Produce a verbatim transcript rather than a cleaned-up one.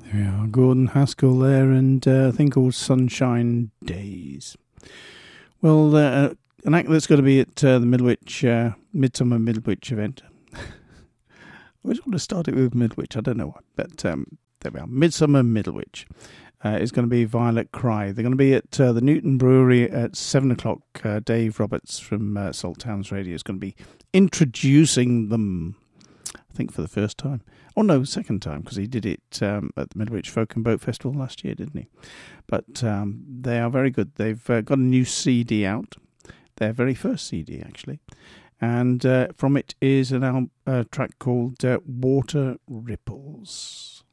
There we are, Gordon Haskell there, and uh, a thing called Sunshine Days. Well, uh, an act that's going to be at uh, the Middlewich, uh, Midsummer Middlewich event. I always want to start it with Middlewich, I don't know why, but um, there we are. Midsummer Middlewich uh, is going to be Violet Cry. They're going to be at uh, the Newton Brewery at seven o'clock. Uh, Dave Roberts from uh, Salt Towns Radio is going to be introducing them, I think, for the first time. Oh, no, second time, because he did it um, at the Middlewich Folk and Boat Festival last year, didn't he? But um, they are very good. They've uh, got a new C D out, their very first C D, actually. And uh, from it is an album, uh, track called uh, Water Ripples.